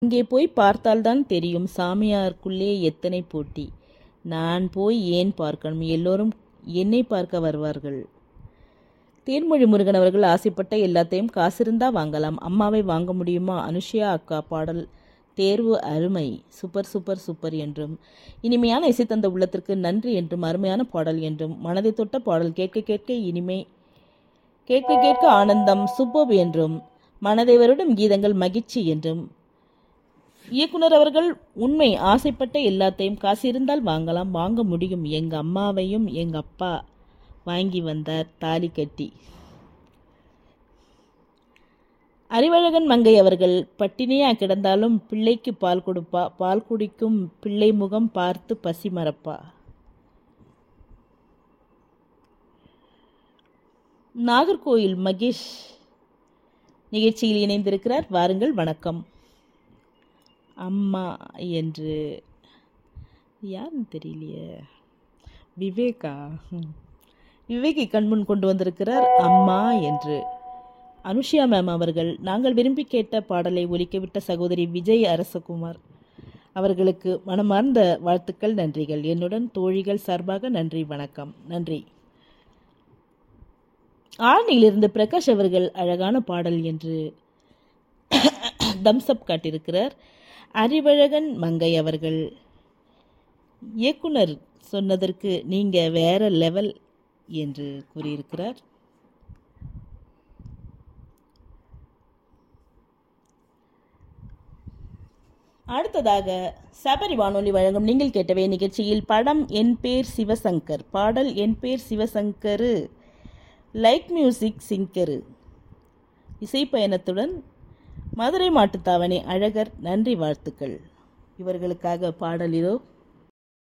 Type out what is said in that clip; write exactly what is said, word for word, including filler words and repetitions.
இங்கே போய் பார்த்தால்தான் தெரியும் சாமியாருக்குள்ளே எத்தனை போட்டி. நான் போய் ஏன் பார்க்கணும், எல்லோரும் என்னை பார்க்க வருவார்கள். தேன்மொழி முருகன் அவர்கள் ஆசைப்பட்ட எல்லாத்தையும் காசிருந்தா வாங்கலாம், அம்மாவை வாங்க முடியுமா? அனுஷியா அக்கா பாடல் தேர்வு அருமை, சூப்பர் சூப்பர் சூப்பர் என்றும், இனிமையான இசை தந்த உள்ளத்திற்கு நன்றி என்றும், அருமையான பாடல் என்றும், மனதை தொட்ட பாடல் கேட்க கேட்க இனிமை, கேட்க கேட்க ஆனந்தம் சூப்பர் என்றும், மனதை வருடும் கீதங்கள் மகிழ்ச்சி என்றும், இயக்குனர் அவர்கள் உண்மை, ஆசைப்பட்ட எல்லாத்தையும் காசு இருந்தால் வாங்கலாம், வாங்க முடியும், எங்க அம்மாவையும் எங்க அப்பா வாங்கி வந்தார் தாலி கட்டி. அறிவழகன் மங்கை அவர்கள் பட்டினியா கிடந்தாலும் பிள்ளைக்கு பால் கொடுப்பா, பால் குடிக்கும் பிள்ளை முகம் பார்த்து பசி மறப்பா. நாகர்கோயில் மகேஷ் நிகழ்ச்சியில் இணைந்திருக்கிறார், வாருங்கள் வணக்கம். அம்மா என்று யாருன்னு தெரியலையே, விவேகா, விவேகை கண்முன் கொண்டு வந்திருக்கிறார் அம்மா என்று. அனுஷியா மேம் அவர்கள் நாங்கள் விரும்பி கேட்ட பாடலை ஒலிக்கவிட்ட சகோதரி விஜய் அரசகுமார் அவர்களுக்கு மனமார்ந்த வாழ்த்துக்கள், நன்றிகள். என்னுடன் தோழிகள் சார்பாக நன்றி, வணக்கம், நன்றி. ஆரணியிலிருந்து பிரகாஷ் அவர்கள் அழகான பாடல் என்று தம்ஸ்அப் காட்டியிருக்கிறார். அறிவழகன் மங்கை அவர்கள் இயக்குனர் சொன்னதற்கு நீங்க வேற லெவல் என்று கூறியிருக்கிறார். அடுத்ததாக சபரி வானொலி வழங்கும் நீங்கள் கேட்டவே நிகழ்ச்சியில் படம் என் பேர் சிவசங்கர், பாடல் என் பேர் சிவசங்கரு, லைட் மியூசிக் சிங்கரு, இசை பயணத்துடன் மதுரை மாட்டுத்தாவணி அழகர், நன்றி வாழ்த்துக்கள். இவர்களுக்காக பாடல் இதோ.